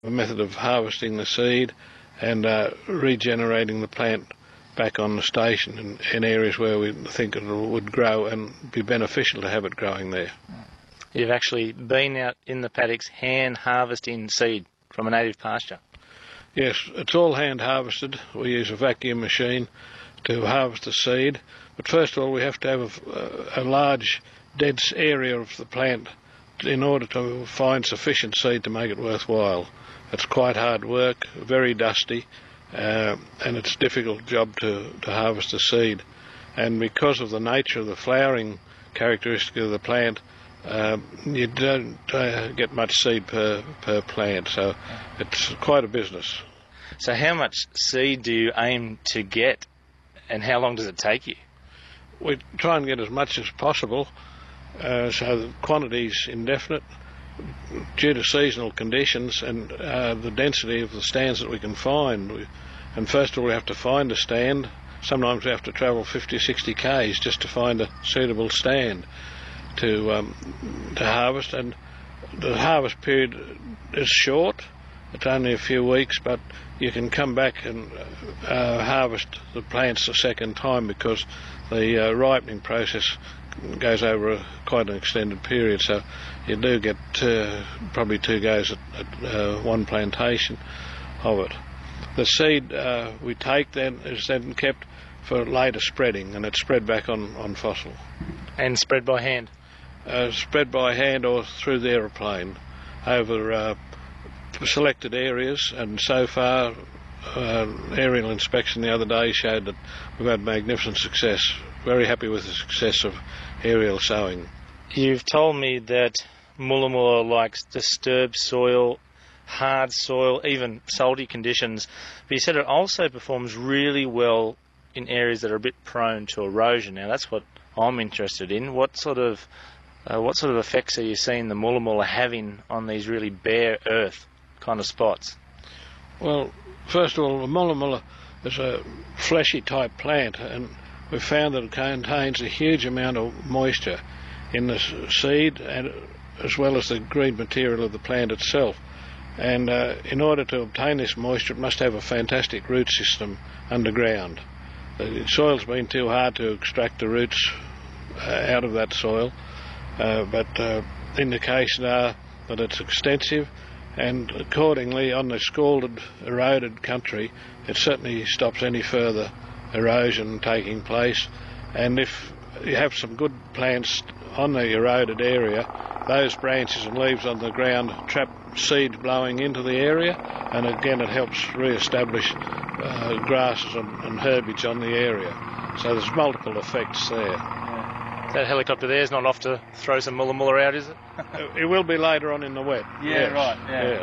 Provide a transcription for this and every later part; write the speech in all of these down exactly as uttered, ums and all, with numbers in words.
a method of harvesting the seed and uh, regenerating the plant back on the station in, in areas where we think it would grow and be beneficial to have it growing there. You've actually been out in the paddocks hand harvesting seed from a native pasture? Yes, it's all hand harvested. We use a vacuum machine to harvest the seed, but first of all we have to have a, a large dense area of the plant in order to find sufficient seed to make it worthwhile. It's quite hard work, very dusty, uh, and it's a difficult job to, to harvest the seed. And because of the nature of the flowering characteristic of the plant, uh, you don't uh, get much seed per, per plant, so it's quite a business. So how much seed do you aim to get, and how long does it take you? We try and get as much as possible, uh, so the quantity's indefinite. Due to seasonal conditions and uh, the density of the stands that we can find. We, and first of all we have to find a stand. Sometimes we have to travel fifty or sixty k's just to find a suitable stand to, um, to harvest. And the harvest period is short, it's only a few weeks, but you can come back and uh, harvest the plants a second time because the uh, ripening process goes over a, quite an extended period, so you do get uh, probably two goes at, at uh, one plantation of it. The seed uh, we take then is then kept for later spreading, and it's spread back on, on fossil. And spread by hand? Uh, spread by hand or through the aeroplane over uh, selected areas, and so far uh, aerial inspection the other day showed that we've had magnificent success. Very happy with the success of aerial sowing. You've told me that Moola likes disturbed soil, hard soil, even salty conditions, but you said it also performs really well in areas that are a bit prone to erosion. Now that's what I'm interested in. What sort of uh, what sort of effects are you seeing the Moola having on these really bare earth kind of spots? Well, first of all, the Moola is a fleshy type plant, and we've found that it contains a huge amount of moisture in the seed and as well as the green material of the plant itself. And uh, in order to obtain this moisture, it must have a fantastic root system underground. The soil's been too hard to extract the roots uh, out of that soil, uh, but uh, indications are that it's extensive, and accordingly on the scalded, eroded country, it certainly stops any further erosion taking place. And if you have some good plants on the eroded area, those branches and leaves on the ground trap seed blowing into the area, and again it helps re-establish uh, grasses and, and herbage on the area. So there's multiple effects there. Yeah. That helicopter there is not off to throw some Moola out, is it? It will be later on in the wet. Yeah, yes. right.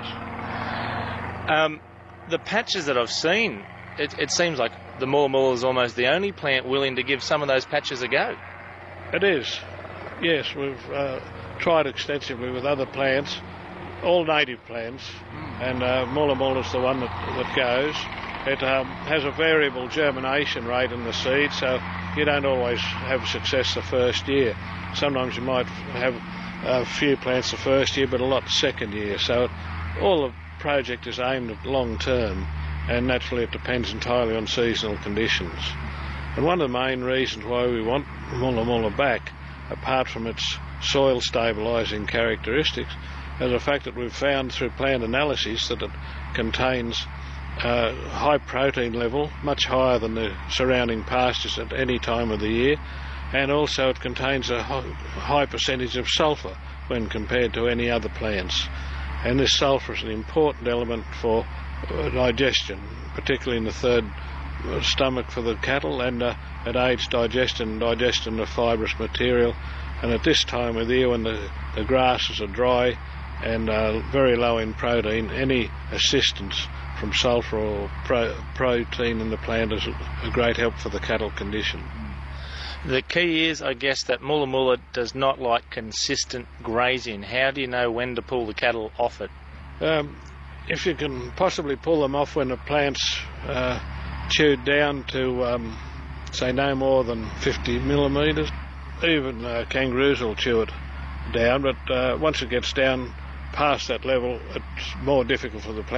Yeah. Yes. Um, the patches that I've seen, it, it seems like the Moola is almost the only plant willing to give some of those patches a go. It is. Yes, we've uh, tried extensively with other plants, all native plants, mm. and uh, Moola is the one that, that goes. It um, has a variable germination rate in the seed, so you don't always have success the first year. Sometimes you might have a few plants the first year, but a lot the second year. So it, all the project is aimed at long term, and naturally it depends entirely on seasonal conditions. And one of the main reasons why we want Moola back, apart from its soil stabilising characteristics, is the fact that we've found through plant analysis that it contains a high protein level, much higher than the surrounding pastures at any time of the year, and also it contains a high percentage of sulphur when compared to any other plants. And this sulphur is an important element for digestion, particularly in the third stomach for the cattle, and uh, it aids digestion, digestion of fibrous material. And at this time of the year, when the, the grasses are dry and uh, very low in protein, any assistance from sulphur or pro protein in the plant is a great help for the cattle condition. The key is, I guess, that Moola does not like consistent grazing. How do you know when to pull the cattle off it? Um, if you can possibly pull them off when the plant's uh, chewed down to, um, say, no more than fifty millimetres. Even uh, kangaroos will chew it down, but uh, once it gets down past that level, it's more difficult for the plant.